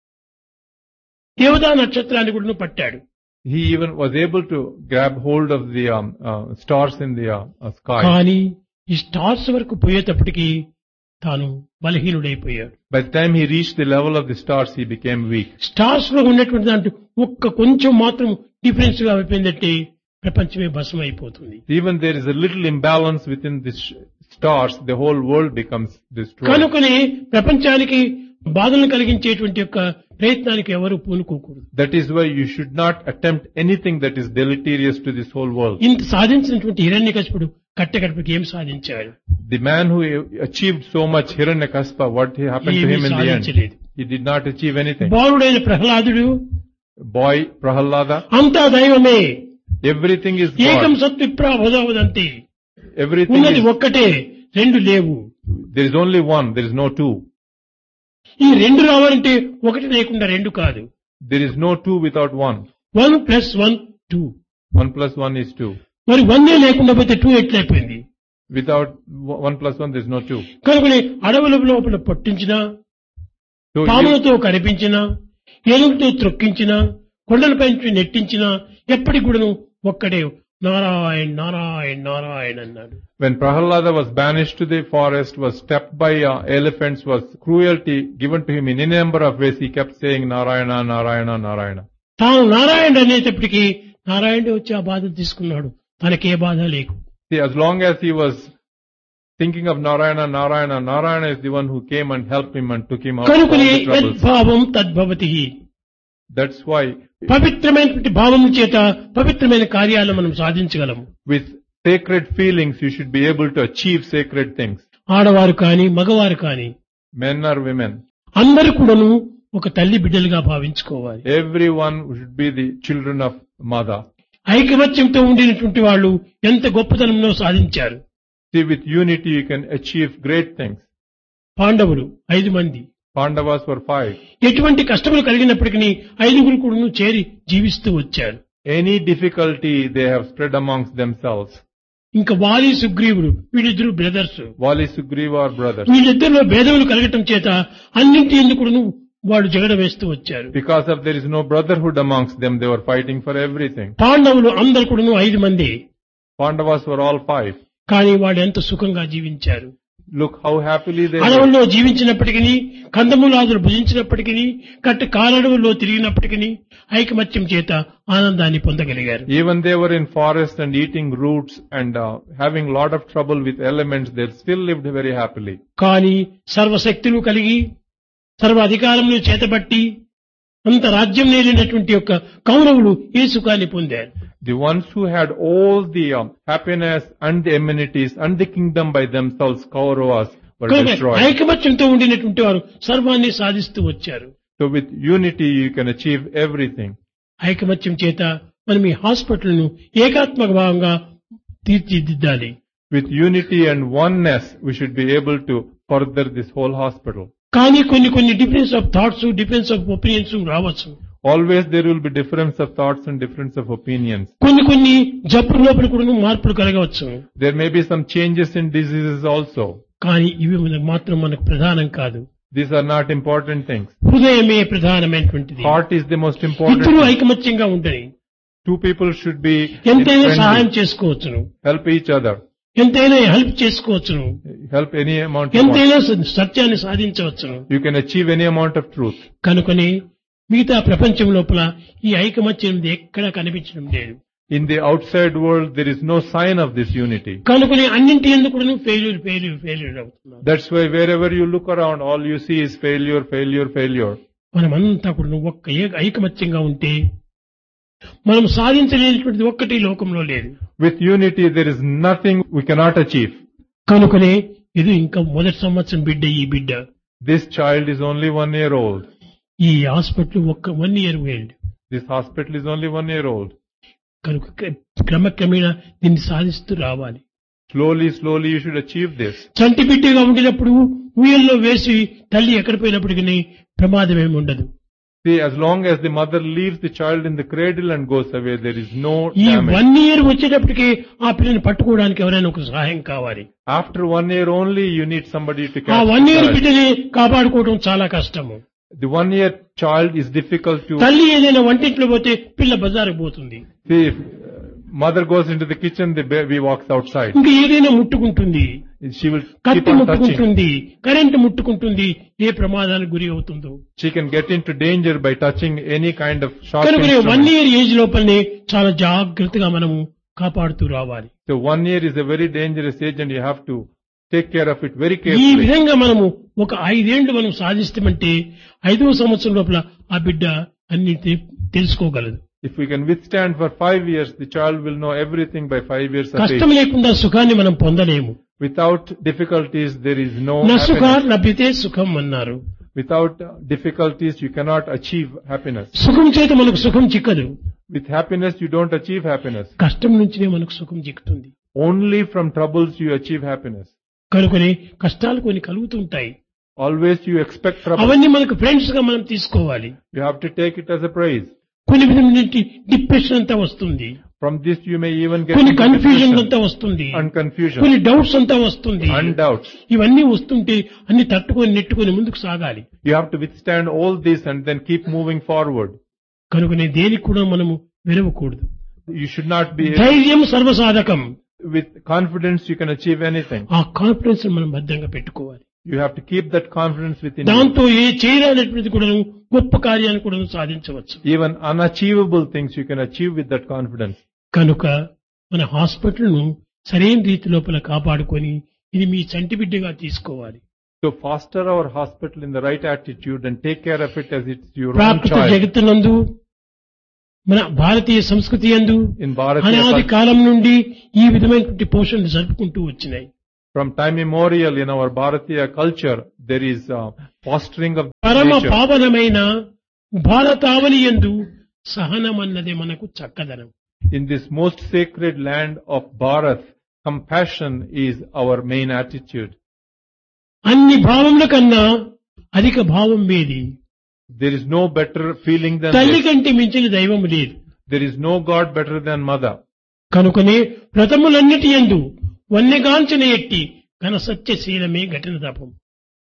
దేవతా నక్షత్రాన్ని కూడాను పట్టాడు.
He even was able to grab hold of the um, uh, stars in the uh, uh, sky.
కానీ ఈ స్టార్స్ వరకు పోయేటప్పటికి తాను బలహీనుడైపోయాడు.
By the time he reached the level of the stars, he became weak.
Stars లో ఉన్నటువంటి దాంట్లో ఒక్క కొంచెం మాత్రం డిఫరెన్స్ గా అయిపోయిందంటే ప్రపంచమే భస్మం అయిపోతుంది.
Even there is a little imbalance within the sh- stars, the whole world becomes destroyed.
కనుకనే ప్రపంచానికి బాధలను కలిగించేటువంటి యొక్క ప్రయత్నానికి ఎవరు పూనుకోకూడదు.
That is why you should not attempt anything that is deleterious to this whole world.
ఇంత సాధించినటువంటి హిరణ్యకశిపుడు కట్టగడపకి ఏం సాధించాడు?
The man who achieved so much, Hiranyakasipa, what happened to
ఏమీ
him in the end?
సాధించలేదు.
He did not achieve anything.
బాలుడైన ప్రహ్లాదుడు
Boy Prahalada,
అంతా దైవమే,
everything is
ఏకం
God.
సత్విప్రాభుదవదంతి,
Everything
ఉన్నది
is,
ఒక్కటే, రెండు లేవు.
there is only one, there is no two.
ఈ రెండు రావాలంటే ఒకటి లేకుండా రెండు కాదు.
There is no two without one.
One plus one two.
One plus one is two.
మరి వన్నే లేకుండా పోతే two ఎట్లయిపోయింది?
Without one plus one, there is no two.
కనుకనే అడవుల లోపల పట్టించినా,
So you,
పాములతో కనిపించినా, ఏనుగుతో త్రొక్కించినా, కొండలపై నుంచి నెట్టించినా ఎప్పటికి కూడాను ఒక్కడే నారాయణ్ నారాయణ్ నారాయణ్ అన్నాడు.
when Prahalada was banished to the forest, was stepped by uh, elephants, was cruelty given to him in any number of ways, he kept saying Narayana, Narayana, Narayana.
తాను నారాయణ అనేటప్పటికీ నారాయణుడే వచ్చి ఆ బాధ తీసుకున్నాడు, తనకే బాధ లేకు.
See, as long as he was thinking of Narayana, Narayana, Narayana is the one who came and helped him and took him out of all
కనుకనే
the troubles.
యద్భావం తద్భవతి.
That's why
పవిత్రమైనటువంటి భావము చేత పవిత్రమైన కార్యాలను మనం సాధించగలము.
with sacred feelings you should be able to achieve sacred things.
ఆడవారు కాని మగవారు కాని
Men or women,
అందరూ కూడాను ఒక తల్లి బిడ్డలుగా భావించుకోవాలి.
everyone should be the children of mother.
ఐకమత్యంతో ఉండినటువంటి వాళ్ళు ఎంత గొప్పతనంలో సాధించారు.
See, with unity you can achieve great things.
పాండవులు ఐదు మంది,
Pandavas were five.
ఎటువంటి కష్టములు కలిగినప్పటికీ ఐదుగురు కూడా చేరి జీవిస్తూ వచ్చారు.
Any difficulty they have spread amongst themselves.
ఇంకా వాలి సుగ్రీవుడు వీళ్ళిద్దరు brothers.
Vali Sugriva are brothers.
వీళ్ళిద్దరిలో భేదములు కలగటం చేత అన్నింటి ఎందుకు వాళ్ళు జగడ వేస్తూ వచ్చారు.
Because of there is no brotherhood amongst them, they were fighting for everything.
పాండవులు అందరు కూడాను ఐదు మంది.
Pandavas were all five.
కానీ వాళ్ళు ఎంత సుఖంగా జీవించారు.
Look how happily they were.
అడవుల్లో జీవించినప్పటికీ, కందమూలాదులు భుజించినప్పటికీ, కట్ట కాలడవుల్లో తిరిగినప్పటికీ ఐకమత్యం చేత ఆనందాన్ని పొందగలిగారు.
Even they were in forest and eating roots and uh, having lot of trouble with elements, they still lived very happily.
కానీ సర్వశక్తులు కలిగి సర్వ అధికారములు చేతబట్టి అంత రాజ్యం నేలినటువంటి యొక్క కౌరవులు ఈ సుఖాన్ని పొందారు.
The ones who had all the um, happiness and the amenities and the kingdom by themselves, Kauravas, were destroyed.
ఐకమత్యంతో ఉండినటువంటి వారు సర్వాన్ని సాధిస్తూ వచ్చారు.
So with unity you can achieve everything.
ఐకమత్యం చేత మనం ఈ హాస్పిటల్ ను ఏకాత్మక భావంగా తీర్చిదిద్దాలి.
With unity and oneness we should be able to further this whole hospital.
కానీ కొన్ని కొన్ని difference of thoughts, difference of opinions రావచ్చు.
Always there will be difference of thoughts and difference of opinions.
కొన్ని కొన్ని జబ్బుల లోపల కూడా మార్పులు కలగవచ్చు.
There may be some changes in diseases also.
కానీ ఇవి మనకు మాత్రం మనకు ప్రధానం కాదు.
These are not important things.
హృదయమే ప్రధానమైనటువంటిది.
Heart is the most important.
ఇద్దరు ఐకమత్యంగా ఉండాలి.
Two people should be
ఎంతైనా సహాయం చేసుకోవచ్చును.
help each other.
ఎంతైనా హెల్ప్ చేసుకోవచ్చును.
Help any amount you want.
ఎంతైనా సత్యాన్ని సాధించవచ్చును.
You can achieve any amount of truth.
కనుకనే మిగతా ప్రపంచం లోపల ఈ ఐకమత్యం ఎక్కడా కనిపించడం లేదు.
In the outside world there is no sign of this unity.
కనుకనే అన్నింటి ఎందుకు కూడా ఫెయిల్యూర్ ఫెయిల్యూర్ ఫెయిల్యూర్ అవుతున్నారు.
That's why wherever you look around all you see is failure, failure, failure.
మనమంతా కూడా ఒక్క ఐకమత్యంగా ఉంటే మనం సాధించలేనటువంటిది ఒక్కటి లోకంలో లేదు.
With unity there is nothing we cannot achieve.
కనుకనే ఇది ఇంకా మొదటి సంవత్సరం బిడ్డ ఈ బిడ్డ.
This child is only one year old.
ఈ హాస్పిటల్ ఒక్క one year old.
This hospital is only one year old.
కనుక క్రమక్రమేణా దీన్ని సాధిస్తూ రావాలి.
Slowly, slowly you should achieve this.
చంటి బిడ్డగా ఉండినప్పుడు ఊయల్లో వేసి తల్లి ఎక్కడ పోయినప్పటికీ ప్రమాదం ఏమి ఉండదు.
See, as long as the mother leaves the child in the cradle and goes away, there is no
ఈ
damage.
వన్ ఇయర్ వచ్చేటప్పటికి ఆ పిల్లని పట్టుకోవడానికి ఎవరైనా ఒక సహాయం కావాలి.
After one year only, you need somebody to
ఆ
catch
one
the
year
child.
బిడ్డని కాపాడుకోవడం చాలా కష్టము.
The one year child is difficult to...
తల్లి ఏదైనా వంటింట్లో పోతే పిల్ల బజారుకు పోతుంది.
See, if uh, mother goes into the kitchen, the baby walks outside.
ఇంకా ఏదైనా ముట్టుకుంటుంది,
She will keep
కత్తి
on touching.
ముట్టుకుంటుంది, కరెంటు ముట్టుకుంటుంది, ఏ ప్రమాదానికి గురి అవుతుందో.
She can get into danger by touching any kind of sharp
కనుక వన్
instrument.
ఇయర్ ఏజ్ లోపలనే చాలా జాగ్రత్తగా మనము కాపాడుతూ రావాలి.
So one year is a very dangerous age and you have to take care of it very
ఈ
carefully.
విధంగా మనము ఒక ఐదేళ్లు మనం సాధిస్తామంటే ఐదవ సంవత్సరం లోపల ఆ బిడ్డ అన్ని తెలుసుకోగలదు.
If we can withstand for five years, the child will know everything by five years of
కష్టం
age.
లేకుండా సుఖాన్ని మనం పొందలేము.
Without difficulties, there is no
నా సుఖ
happiness.
లభ్యతే సుఖం అన్నారు.
Without difficulties, you cannot achieve happiness.
సుఖం చేత మనకు సుఖం చిక్కదు.
With happiness, you don't achieve happiness.
కష్టం నుంచినే మనకు సుఖం చిక్కుతుంది.
Only from troubles you achieve happiness.
కనుకనే కష్టాలు కొన్ని కలుగుతుంటాయి.
Always you expect trouble.
అవన్నీ మనకు ఫ్రెండ్స్ గా మనం తీసుకోవాలి.
You have to take it as a praise.
కొన్ని విధమైన డిప్రెషన్ అంతా వస్తుంది,
From this you may even get
కొన్ని
into
కన్ఫ్యూజన్
depression
అంతా వస్తుంది,
and confusion
కొన్ని డౌట్స్ అంతా వస్తుంది.
and doubts.
ఇవన్నీ వస్తుంటే అన్ని తట్టుకొని నెట్టుకొని ముందుకు సాగాలి.
You have to withstand all this and then keep moving forward.
కనుకనే దేనికి కూడా మనము వెరవకూడదు.
You should not be...
ధైర్యం సర్వసాధకం.
With confidence you can achieve anything.
ఆ కాన్ఫిడెన్స్ మనం భద్రంగా పెట్టుకోవాలి.
You have to keep that confidence within you.
దాంతో ఏ చేయలేనటువంటిది కూడా గొప్ప కార్యాన్ని కూడా సాధించవచ్చు.
Even unachievable things you can achieve with that confidence.
కనుక మన హాస్పిటల్ ను సరైన రీతి లోపల కాపాడుకొని ఇది మీ చంటి బిడ్డగా తీసుకోవాలి.
So foster our hospital in the right attitude and take care of it as it's your own
Prakrit
child.
జగత్తునందు మన భారతీయ సంస్కృతి యందు
In Bharatiya
అనాది
culture,
కాలం నుండి ఈ విధమైనటువంటి పోషణలు జరుపుకుంటూ వచ్చినాయి.
from time immemorial in our Bharatiya culture, there is uh, fostering of
పరమ
nature.
పావనమైన భారతావని యందు సహనమన్నదే మనకు చక్కదనం.
In this most sacred land of Bharat, compassion is our main attitude.
అన్ని భావముల కన్నా అధిక భావం వేది.
There is no better feeling than
తల్లి
this.
కంటే మించిన దైవము లేదు.
There is no God better than mother.
కనుకనే వ్రతములన్నిటి యందు వన్నెగాంచిన ఎట్టి ఘన సత్యశీలమే ఘటన తపం.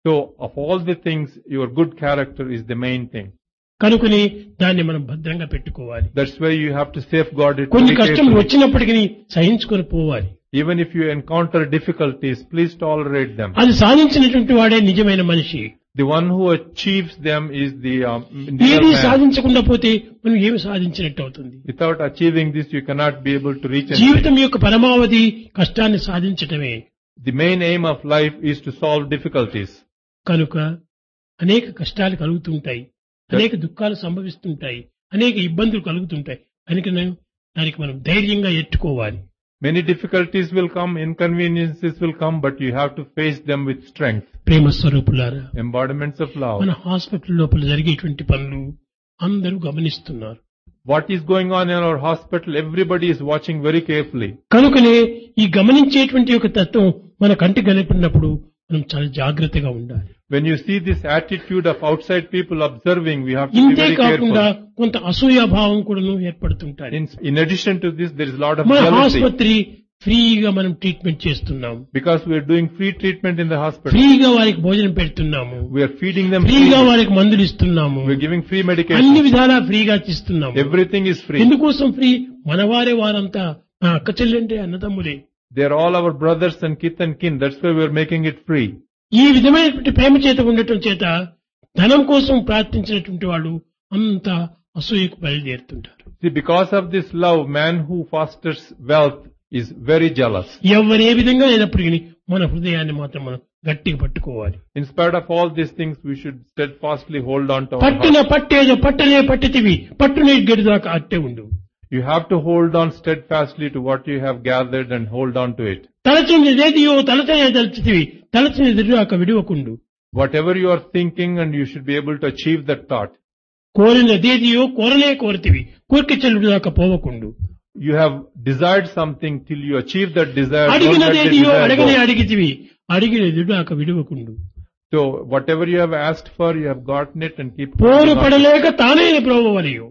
So, of all the things, your good character is the main thing.
కనుకని దాన్ని మనం భద్రంగా పెట్టుకోవాలి.
That's why you have to safeguard it.
కొన్ని
very
కష్టములు
carefully.
వచ్చినప్పటికీ సహించుకొని పోవాలి.
Even if you encounter difficulties, please tolerate them.
అది సాధించినటువంటి వాడే నిజమైన మనిషి.
The one who achieves them is the um,
ఏది
real man.
సాధించకుండా పోతే మనం ఏమి సాధించినట్టు అవుతుంది.
Without achieving this, you cannot be able to reach anything.
జీవితం యొక్క పరమావధి కష్టాన్ని సాధించటమే.
The main aim of life is to solve difficulties.
కనుక అనేక కష్టాలు కలుగుతుంటాయి, అనేక దుఃఖాలు సంభవిస్తుంటాయి, అనేక ఇబ్బందులు కలుగుతుంటాయి. కనుక దానికి మనం ధైర్యంగా ఎట్టుకోవాలి.
Many difficulties will come, inconveniences will come, but you have to face them with strength.
ప్రేమ స్వరూపులారా,
Embodiments of love.
మన హాస్పిటల్ లోపల జరిగేటువంటి పనులు అందరూ గమనిస్తున్నారు.
What is going on in our hospital, everybody is watching very carefully.
కనుకనే ఈ గమనించేటువంటి యొక్క తత్వం మన కంటికి కనిపినప్పుడు మనం చాలా జాగ్రత్తగా ఉండాలి.
When you see this attitude of outside people observing, we have to be
ఇంతే
very
కాకుండా
careful.
కొంత అసూయాభావం కూడా ఏర్పడుతుంటాయి.
In, in addition to this, there is a lot of
మన
jealousy.
ఆసుపత్రి ఫ్రీగా మనం ట్రీట్మెంట్ చేస్తున్నాం,
Because we are doing free treatment in the hospital.
ఫ్రీగా వారికి భోజనం పెడుతున్నాము,
We are feeding them
ఫ్రీగా
free.
వారికి మందులు ఇస్తున్నాము,
We are giving free
అన్ని
medication.
విధాలా ఫ్రీగా ఇస్తున్నాము.
Everything is free.
ఎందుకోసం ఫ్రీ? మనవారే వారంతా నా అక్క చెల్లెంటే అన్నదమ్ములే.
They are all our brothers and kith and kin. That's why we are making it free.
ఈ విధమైనటువంటి ప్రేమ చేత ఉండటం చేత ధనం కోసం ప్రార్థించినటువంటి వాళ్ళు అంత అసూయకు బయలుదేరుతుంటారు.
See, because of this love, man who fosters wealth is very jealous.
ఎవరు ఏ విధంగా అయినప్పటికీ మన హృదయాన్ని మాత్రం మనం గట్టిగా పట్టుకోవాలి.
In spite of all these things, we should steadfastly hold on to our
పట్టిన
heart.
పట్టేదో పట్టనే పట్టితివి పట్టునే గడిదాకా అట్టే ఉండు.
You have to hold on steadfastly to what you have gathered and hold on to it.
తలచినదేదియో తలచనే తలచితివి తలచిన ఎదురుదాకా విడివకుండు.
Whatever you are thinking, and you should be able to achieve that thought.
కోరినదేదియో కోరనే కోరతివి కోరిక చెల్లుదాకా పోవకుండు.
You have desired something till you achieve that desire. Don't let the
అడిగినదేదియో
desire
అడగనే
go.
అడిగితివి అడిగిన ఎదురుదాకా విడివకుండు.
So whatever you have asked for, you have gotten it, and keep
పోరు
holding on.
పడలేక తానైన ప్రోవవలియో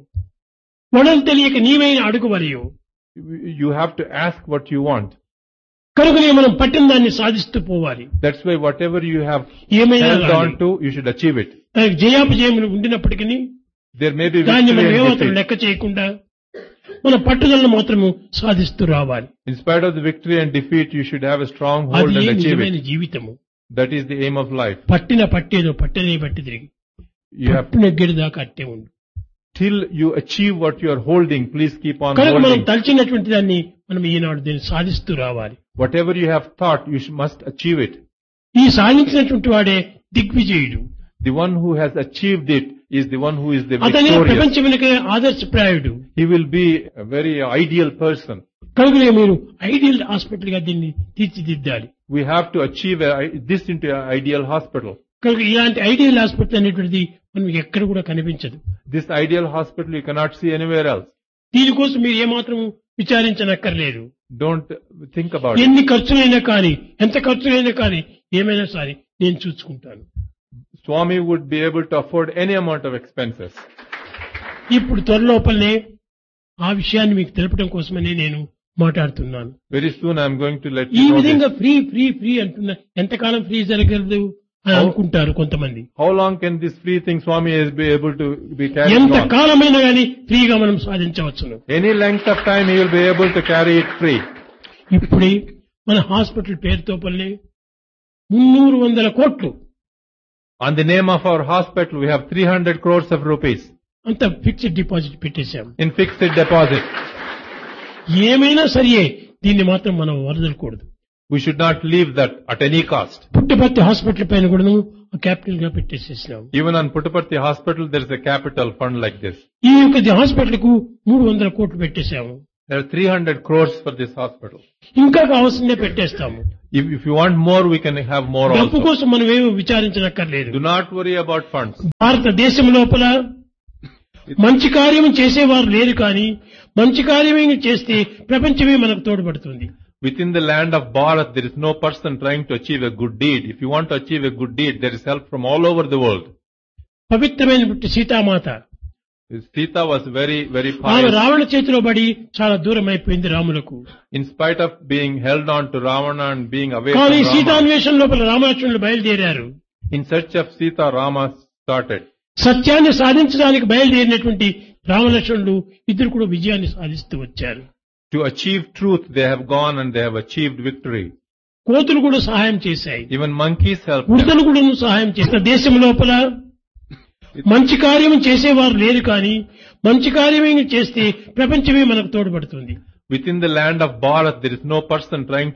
వడలు తెలియక నీవైన అడుగువలియో.
You have to ask what you want.
కనుకనే మనం పట్టిన దాన్ని సాధిస్తూ పోవాలి.
That's why whatever you have
ఏమైనా
held
కానీ.
on to, you should achieve it.
దానికి జయాపజయములు ఉండినప్పటికీ
There may be
దాన్ని
victory
మనం
and
ఏమాత్రం
defeat.
లెక్క చేయకుండా మన పట్టుదలను మాత్రము సాధిస్తూ రావాలి.
In spite of the victory and defeat, you should have a strong hold
అది
and achieve
నిజమైన
it.
జీవితము.
That is the aim of life.
పట్టిన పట్టేదో పట్టనే పట్టి తిరిగి
You have
పట్టు నెగ్గడి దాకా అట్టే ఉండు.
till you achieve what you are holding, please keep on
కనుక మనం
holding.
తలచినటువంటి దాన్ని మనం ఈనాడు దీన్ని సాధిస్తూ రావాలి.
Whatever you have thought, you should, must achieve it.
ఈ సాధించినటువంటి వాడే దిగ్విజయుడు.
The one who has achieved it is the one who is the
అతనే
victorious.
ప్రపంచమునకే ఆదర్శప్రాయుడు.
He will be a very ideal person.
కనుకనే మీరు ఐడియల్ హాస్పిటల్ గా దీన్ని తీర్చిదిద్దాలి.
We have to achieve a, this into an ideal hospital.
కనుక ఇలాంటి ideal hospital అనేటువంటిది మనం ఎక్కడ కూడా కనిపించదు.
This ideal hospital you cannot see anywhere else.
దీనికోసం మీరు ఏమాత్రం విచారించనక్కర్లేదు.
Don't think about it.
ఎన్ని ఖర్చులైనా కానీ ఎంత ఖర్చులైనా కానీ ఏమైనా సరే నేను చూసుకుంటాను.
Swami would be able to afford any amount of expenses.
ఇప్పుడు త్వరలోపలనే ఆ విషయాన్ని మీకు తెలపడం కోసమనే నేను మాట్లాడుతున్నాను.
Very soon I am going to let
ఈ
you know
విధంగా
this.
ఫ్రీ ఫ్రీ ఫ్రీ అంటున్నా ఎంతకాలం ఫ్రీ జరగదు అని అనుకుంటారు కొంతమంది.
How long can this free thing Swami is be able to be carried
ఎంత
on?
కాలమైనా కానీ ఫ్రీగా మనం సాధించవచ్చును.
Any length of time he will be able to carry it free.
ఇప్పుడే మన హాస్పిటల్ పేరుతో పల్లె మున్నూరు వందల కోట్లు
On the name of our hospital, we have three hundred crores of rupees
అంత fixed deposit పెట్టేశాం.
in fixed deposit.
ఏమైనా సరియే దీన్ని మాత్రం మనం వదలకూడదు.
We should not leave that at any cost.
Puttaparthi hospital పైన కూడా క్యాపిటల్ గా పెట్టేసేసినాం.
Even on Puttaparthi Hospital, there is a capital fund like this.
ఈ యొక్క హాస్పిటల్ కు మూడు వందల కోట్లు పెట్టేశాము.
There are three hundred crores for this hospital.
ఇంకా కావాల్సిందే పెట్టేస్తాము.
If, if you want more, we can have more
డబ్బు
also.
కోసం మనం ఏమి విచారించనక్కర్లేదు.
Do not worry about funds.
భారతదేశం లోపల మంచి కార్యం చేసేవారు లేరు కానీ మంచి కార్యమే చేస్తే ప్రపంచమే మనకు తోడ్పడుతుంది.
Within the land of Bharat, there is no person trying to achieve a good deed. If you want to achieve a good deed, there is help from all over the world.
పవిత్రమైనటువంటి Sitamata
Sita was very, very
ఆమె
pious.
Ravana చేతిలో పడి చాలా దూరం అయిపోయింది రాములకు.
In spite of being held on to Ravana and being away
కానీ
from Rama.
సీతాన్వేషణ లోపల రామలక్ష్మణులు బయలుదేరారు.
In search of Sita, Rama started.
సత్యాన్ని సాధించడానికి బయలుదేరినటువంటి రామలక్ష్మణుడు ఇద్దరు కూడా విజయాన్ని సాధిస్తూ వచ్చారు.
To achieve truth, they have gone and they have achieved victory.
కోతులు కూడా సహాయం చేశాయి.
Even monkeys helped them.
ఉడతలు కూడా సహాయం చేశారు. దేశం లోపల మంచి కార్యం చేసేవారు లేరు కానీ మంచి కార్యమే చేస్తే ప్రపంచమే మనకు తోడ్పడుతుంది.
Within the land of Bharat, there is no person trying